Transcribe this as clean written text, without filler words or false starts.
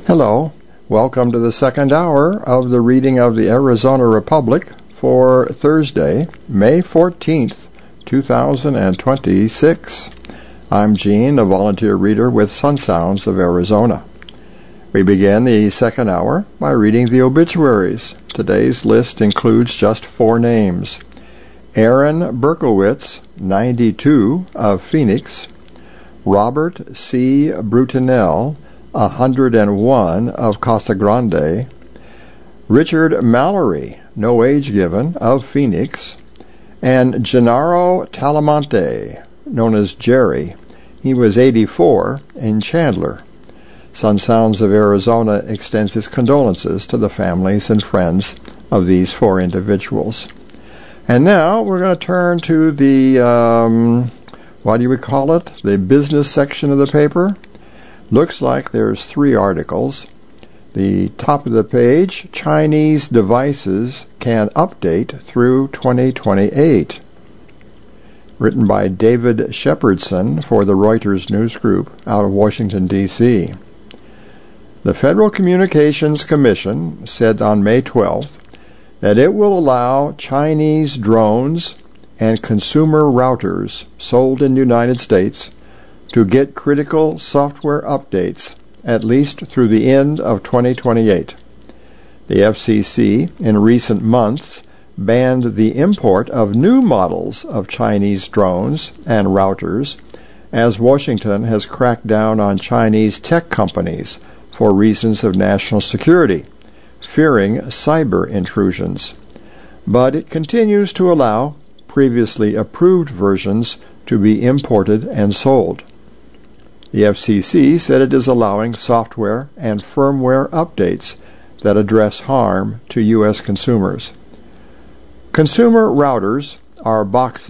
Hello, welcome to the second hour of the reading of the Arizona Republic for Thursday, May 14th, 2026. I'm Gene, a volunteer reader with Sun Sounds of Arizona. We begin the second hour by reading the obituaries. Today's list includes just 4 names. Aaron Berkowitz, 92, of Phoenix. Robert C. Brutinel, 101, of Casa Grande. Richard Mallory, no age given, of Phoenix. And Gennaro Talamante, known as Jerry. He was 84, in Chandler. Sun Sounds of Arizona extends its condolences to the families and friends of these 4 individuals. And now we're going to turn to the, what do we call it? The business section of the paper. Looks like there's 3 articles. The top of the page, Chinese devices can update through 2028. Written by David Shepardson for the Reuters News Group out of Washington, D.C. The Federal Communications Commission said on May 12th that it will allow Chinese drones and consumer routers sold in the United States to get critical software updates at least through the end of 2028. The FCC in recent months banned the import of new models of Chinese drones and routers as Washington has cracked down on Chinese tech companies for reasons of national security, fearing cyber intrusions. But it continues to allow previously approved versions to be imported and sold. The FCC said it is allowing software and firmware updates that address harm to U.S. consumers. Consumer routers are boxes